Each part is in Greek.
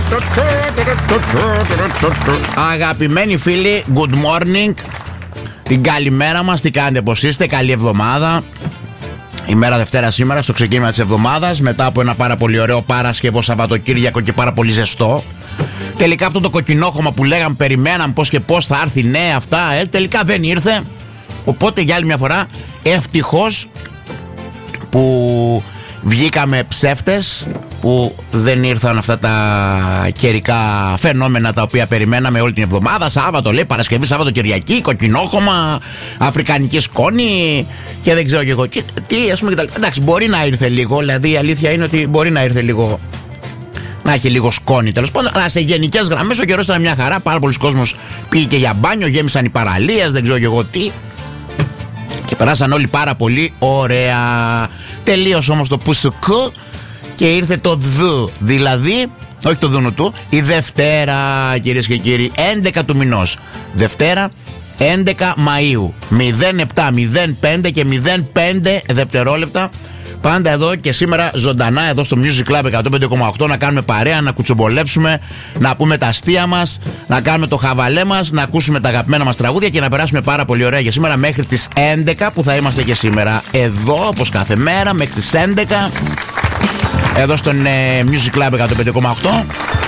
Αγαπημένοι φίλοι, good morning. Την καλημέρα μας, τι κάνετε, πως είστε, καλή εβδομάδα. Ημέρα Δευτέρα σήμερα, στο ξεκίνημα της εβδομάδας, μετά από ένα πάρα πολύ ωραίο Παρασκευό Σαββατοκύριακο και πάρα πολύ ζεστό. Τελικά αυτό το κοκκινόχωμα που λέγαμε, περιμέναμε πώς και πώς θα έρθει, ναι, αυτά, τελικά δεν ήρθε. Οπότε για άλλη μια φορά, ευτυχώς που βγήκαμε ψεύτες, που δεν ήρθαν αυτά τα καιρικά φαινόμενα τα οποία περιμέναμε όλη την εβδομάδα. Σάββατο λέει, Παρασκευή, Σάββατο, Κυριακή, κοκκινόχωμα, αφρικανική σκόνη και δεν ξέρω και εγώ τι, ας πούμε, εντάξει, μπορεί να ήρθε λίγο, δηλαδή η αλήθεια είναι ότι μπορεί να ήρθε λίγο, να έχει λίγο σκόνη τέλος πάντων, αλλά σε γενικές γραμμές ο καιρός ήταν μια χαρά. Πάρα πολλοί κόσμος πήγε και για μπάνιο, γέμισαν οι παραλίες, δεν ξέρω και εγώ τι, και περάσαν όλοι πάρα πολύ ωραία. Τελείωσε όμως το πουσουκού και ήρθε το δου, δηλαδή, όχι το δούνου του, η Δευτέρα, κυρίες και κύριοι, 11 του μηνός. Δευτέρα, 11 Μαΐου, 07, 05 και 05 δευτερόλεπτα. Πάντα εδώ και σήμερα ζωντανά εδώ στο Music Club 105,8 να κάνουμε παρέα, να κουτσομπολέψουμε, να πούμε τα αστεία μας, να κάνουμε το χαβαλέ μας, να ακούσουμε τα αγαπημένα μας τραγούδια και να περάσουμε πάρα πολύ ωραία για σήμερα μέχρι τις 11 που θα είμαστε και σήμερα εδώ όπως κάθε μέρα μέχρι τις 11 εδώ στον Music Club 105,8.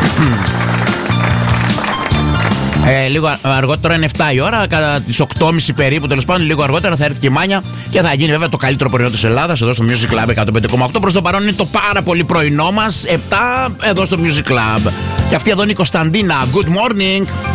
Λίγο αργότερα είναι 7 η ώρα, κατά τις 8.30 περίπου τέλος πάντων, λίγο αργότερα θα έρθει και η Μάνια και θα γίνει βέβαια το καλύτερο πρωινό της Ελλάδας εδώ στο Music Club 105,8. Προς το παρόν είναι το πάρα πολύ πρωινό μας, 7 εδώ στο Music Club. Και αυτή εδώ είναι η Κωνσταντίνα. Good morning.